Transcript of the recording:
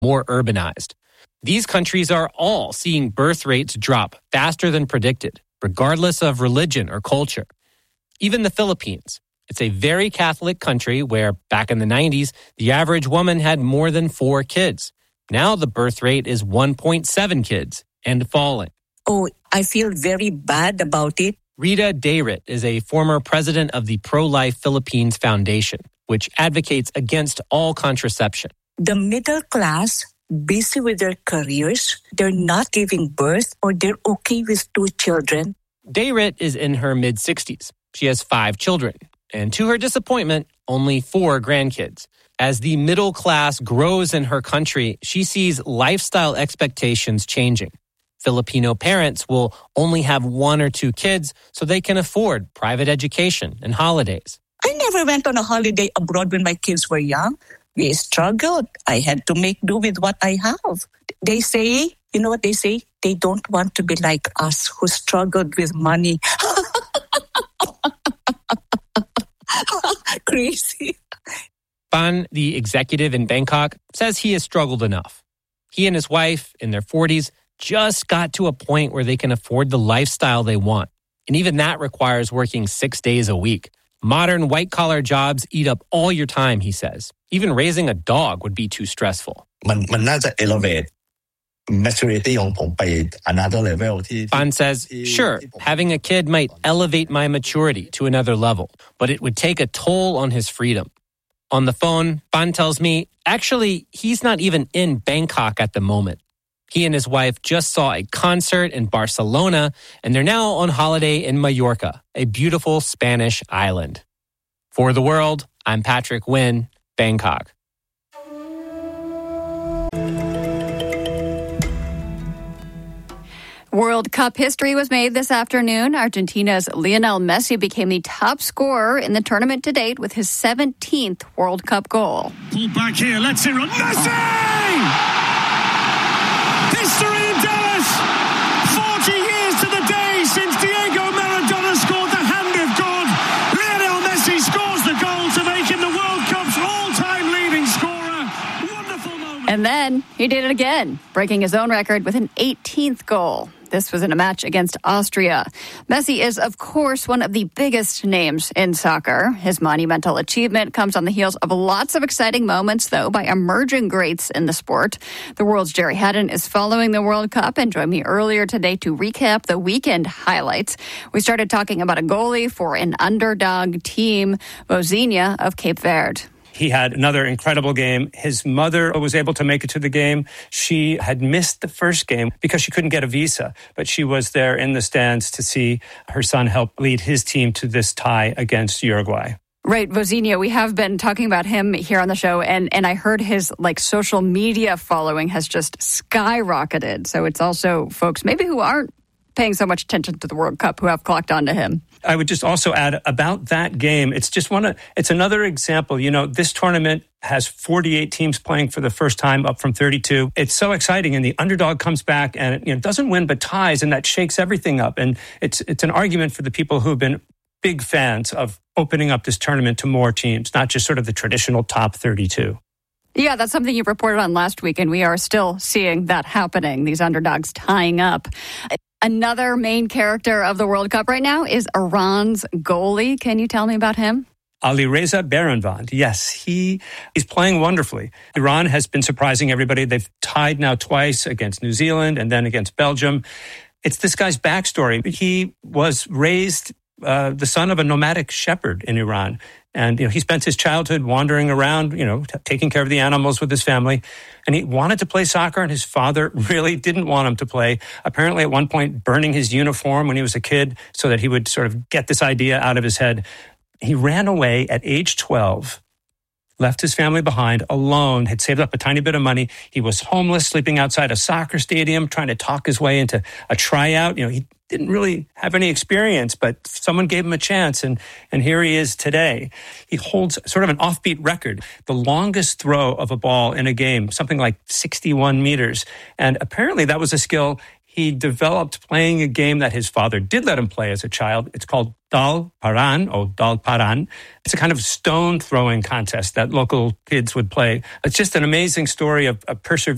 more urbanized. These countries are all seeing birth rates drop faster than predicted, regardless of religion or culture. Even the Philippines. It's a very Catholic country where, back in the 90s, the average woman had more than 4 kids. Now the birth rate is 1.7 kids and falling. Oh, I feel very bad about it. Rita Dayrit is a former president of the Pro-Life Philippines Foundation, which advocates against all contraception. The middle class, busy with their careers, they're not giving birth or they're okay with 2 children. Dayrit is in her mid-60s. She has 5 children, and to her disappointment, only 4 grandkids. As the middle class grows in her country, she sees lifestyle expectations changing. Filipino parents will only have 1 or 2 kids so they can afford private education and holidays. I never went on a holiday abroad when my kids were young. We struggled. I had to make do with what I have. They say, you know what they say? They don't want to be like us who struggled with money. Crazy. Ban, the executive in Bangkok, says he has struggled enough. He and his wife, in their 40s, just got to a point where they can afford the lifestyle they want. And even that requires working 6 days a week. Modern white-collar jobs eat up all your time, he says. Even raising a dog would be too stressful. มันน่าจะ elevate maturity ของผมไป another level ที่ Ban says, sure, having a kid might elevate my maturity to another level, but it would take a toll on his freedom. On the phone, Ban tells me, actually, he's not even in Bangkok at the moment. He and his wife just saw a concert in Barcelona, and they're now on holiday in Mallorca, a beautiful Spanish island. For The World, I'm Patrick Wynn, Bangkok. World Cup history was made this afternoon. Argentina's Lionel Messi became the top scorer in the tournament to date with his 17th World Cup goal. Pull back here, let's it run. Messi! History in Dallas! 40 years to the day since Diego Maradona scored the hand of God. Lionel Messi scores the goal to make him the World Cup's all-time leading scorer. Wonderful moment. And then he did it again, breaking his own record with an 18th goal. This was in a match against Austria. Messi is, of course, one of the biggest names in soccer. His monumental achievement comes on the heels of lots of exciting moments, though, by emerging greats in the sport. The World's Jerry Haddon is following the World Cup and joined me earlier today to recap the weekend highlights. We started talking about a goalie for an underdog team, Vozinha of Cape Verde. He had another incredible game. His mother was able to make it to the game. She had missed the first game because she couldn't get a visa, but she was there in the stands to see her son help lead his team to this tie against Uruguay. Right, Vozinha, we have been talking about him here on the show, and I heard his social media following has just skyrocketed. So it's also folks maybe who aren't paying so much attention to the World Cup who have clocked onto him. I would just also add about that game. It's another example. You know, this tournament has 48 teams playing for the first time, up from 32. It's so exciting, and the underdog comes back and it doesn't win but ties, and that shakes everything up. And it's an argument for the people who have been big fans of opening up this tournament to more teams, not just sort of the traditional top 32. Yeah, that's something you reported on last week, and we are still seeing that happening, these underdogs tying up. Another main character of the World Cup right now is Iran's goalie. Can you tell me about him? Alireza Behrenvand. Yes, he's playing wonderfully. Iran has been surprising everybody. They've tied now twice against New Zealand and then against Belgium. It's this guy's backstory. He was raised the son of a nomadic shepherd in Iran. And, he spent his childhood wandering around, taking care of the animals with his family. And he wanted to play soccer, and his father really didn't want him to play. Apparently, at one point, burning his uniform when he was a kid so that he would sort of get this idea out of his head. He ran away at age 12, left his family behind alone, had saved up a tiny bit of money. He was homeless, sleeping outside a soccer stadium, trying to talk his way into a tryout. He didn't really have any experience, but someone gave him a chance, and here he is today. He holds sort of an offbeat record, the longest throw of a ball in a game, something like 61 meters. And apparently that was a skill he developed playing a game that his father did let him play as a child. It's called Dal Paran, or Dal Paran. It's a kind of stone throwing contest that local kids would play. It's just an amazing story of perseverance